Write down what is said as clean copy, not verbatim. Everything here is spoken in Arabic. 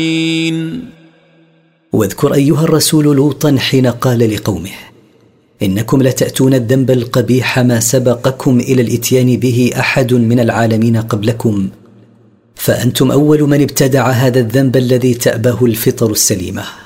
واذكر أيها الرسول لوطا حين قال لقومه: إنكم لتأتون الذنب القبيح ما سبقكم إلى الإتيان به أحد من العالمين قبلكم، فأنتم أول من ابتدع هذا الذنب الذي تأباه الفطر السليمة.